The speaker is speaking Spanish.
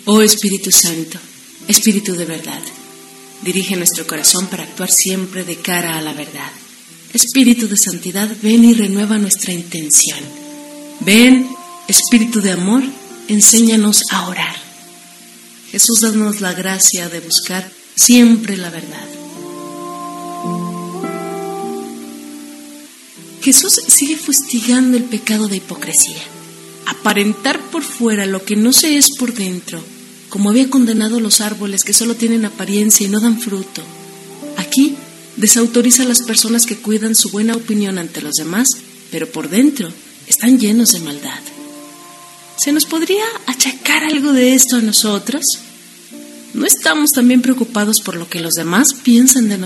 Oh Espíritu Santo, Espíritu de verdad, dirige nuestro corazón para actuar siempre de cara a la verdad. Espíritu de santidad, ven y renueva nuestra intención. Ven, Espíritu de amor, enséñanos a orar. Jesús, danos la gracia de buscar siempre la verdad. Jesús sigue fustigando el pecado de hipocresía. Aparentar por fuera lo que no se es por dentro, como había condenado los árboles que solo tienen apariencia y no dan fruto. Aquí desautoriza a las personas que cuidan su buena opinión ante los demás, pero por dentro están llenos de maldad. ¿Se nos podría achacar algo de esto a nosotros? ¿No estamos también preocupados por lo que los demás piensan de nosotros?